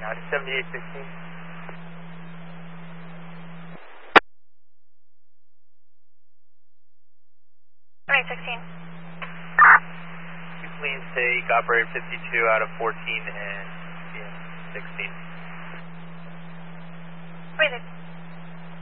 Audi 7816. Alright, 16. Please take operator 52 out of 14 and 16. Wait,